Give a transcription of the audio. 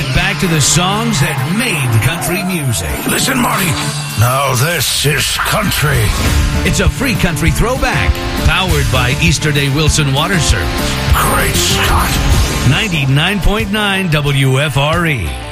get back to the songs that made country music. Listen, Marty. Now this is country. It's a free country throwback, powered by Easterday Wilson Water Service. Great Scott. 99.9 WFRE.